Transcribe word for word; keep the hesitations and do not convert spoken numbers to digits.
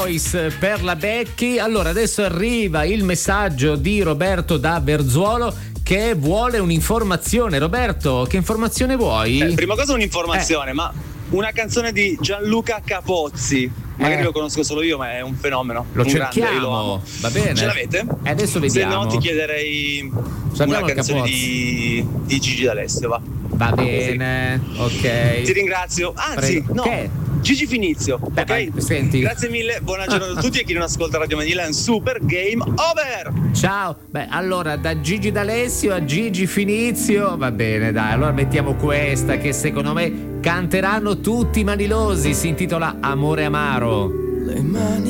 Voice per la Becchi. Allora adesso arriva il messaggio di Roberto da Verzuolo che vuole un'informazione. Roberto, che informazione vuoi? Eh, prima cosa un'informazione, eh. ma una canzone di Gianluca Capozzi, magari Eh. lo conosco solo io, ma è un fenomeno. Lo un cerchiamo, grande, io lo amo. va bene. Ce l'avete? E adesso vediamo. Se no ti chiederei Sappiamo una il canzone Capozzi. di, di Gigi D'Alessio, va. Va bene, ok. Ti ringrazio. Anzi, Prego. no. Che? Gigi Finizio, Beh, ok? vai, senti. Grazie mille, buona giornata a tutti e chi non ascolta Radio Manila è un super game over. Ciao. Beh, allora da Gigi D'Alessio a Gigi Finizio, va bene, dai. Allora mettiamo questa che secondo me canteranno tutti i manilosi. Si intitola Amore Amaro. Le mani